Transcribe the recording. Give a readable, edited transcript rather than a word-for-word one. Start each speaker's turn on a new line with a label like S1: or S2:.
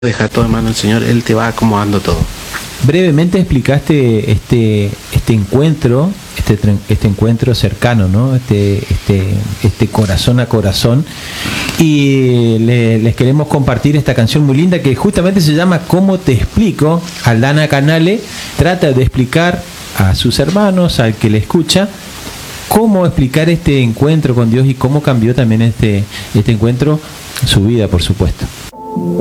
S1: dejar todo en manos del Señor, Él te va acomodando todo.
S2: Brevemente explicaste este encuentro, este encuentro cercano, ¿no? Este corazón a corazón, y les queremos compartir esta canción muy linda que justamente se llama ¿Cómo te explico? Aldana Canale trata de explicar a sus hermanos, al que le escucha, cómo explicar este encuentro con Dios y cómo cambió también este encuentro su vida, por supuesto.